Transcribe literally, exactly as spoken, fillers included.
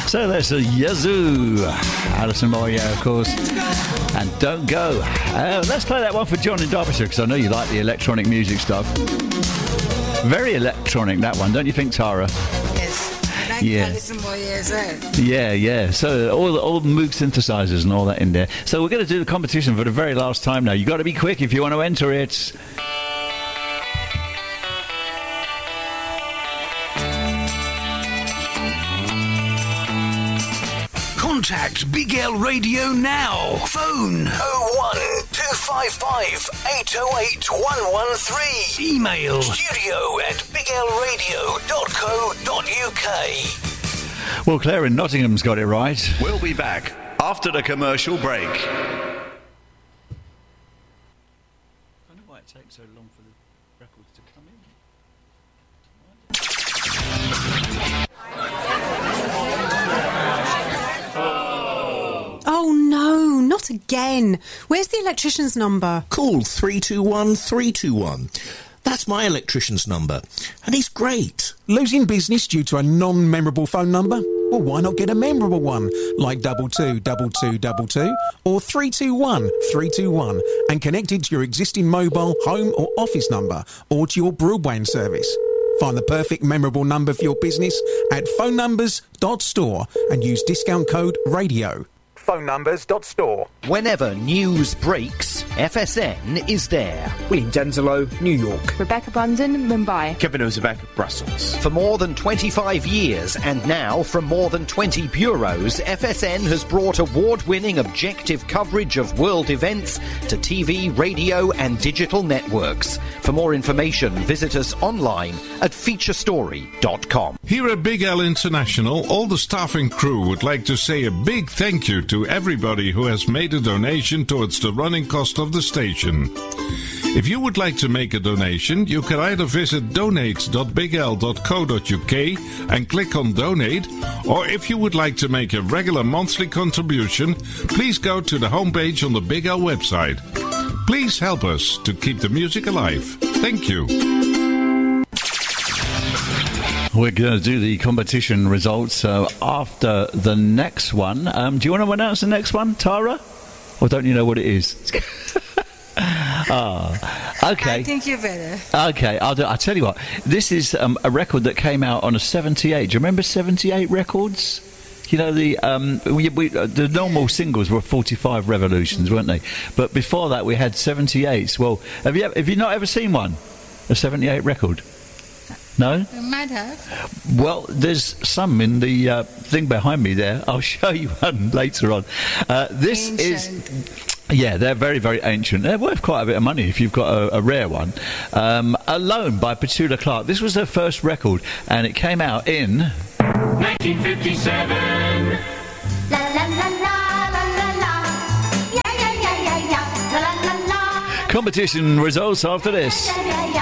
So that's a Yazoo. Alison Moyer, of course. And Don't Go. Uh, let's play that one for John in Derbyshire, because I know you like the electronic music stuff. Very electronic, that one, don't you think, Tara? Yes. Like Yeah. Alison Moyer as well. Yeah, yeah. So all the all the Moog synthesizers and all that in there. So we're going to do the competition for the very last time now. You've got to be quick if you want to enter it. Contact Big L Radio now. Phone oh one two five five eight oh eight one one three. Email studio at biglradio dot co dot uk. Well, Claire in Nottingham's got it right. We'll be back after the commercial break. I wonder why it takes so long for the records to come in. Oh no, not again. Where's the electrician's number? Call three two one three two one. That's my electrician's number, and he's great. Losing business due to a non-memorable phone number? Well, why not get a memorable one, like double two double two double two or three two one three two one, and connect it to your existing mobile, home or office number, or to your broadband service. Find the perfect memorable number for your business at phone numbers dot store and use discount code RADIO. phone numbers dot store. Whenever news breaks, F S N is there. William Denzelo, New York. Rebecca Brandon, Mumbai. Kevin Ozebek, Brussels. For more than twenty-five years, and now from more than twenty bureaus, F S N has brought award-winning objective coverage of world events to T V, radio and digital networks. For more information, visit us online at feature story dot com. Here at Big L International, all the staff and crew would like to say a big thank you to everybody who has made a donation towards the running cost of the station. If you would like to make a donation, you can either visit donate dot big l dot co dot uk and click on donate, or if you would like to make a regular monthly contribution, please go to the homepage on the Big L website. Please help us to keep the music alive. Thank you. We're going to do the competition results uh, after the next one. Um, do you want to announce the next one, Tara? Or don't you know what it is? Ah, okay. I think you better. Okay, I'll, do, I'll tell you what. This is um, a record that came out on a seventy-eight. Do you remember seventy-eight records? You know, the um, we, we, uh, the normal singles were forty-five revolutions, weren't they? But before that, we had seventy-eights. Well, have you, have you not ever seen one? A seventy-eight record? No? You might have. Well, there's some in the uh, thing behind me there. I'll show you one later on. Uh, this Ancient. is... Yeah, they're very, very ancient. They're worth quite a bit of money if you've got a, a rare one. Um, Alone by Petula Clark. This was their first record, and it came out in... nineteen fifty-seven. La la la la la la la. Yeah, yeah, yeah, yeah, yeah. La la la la. Competition results after this. Yeah, yeah, yeah.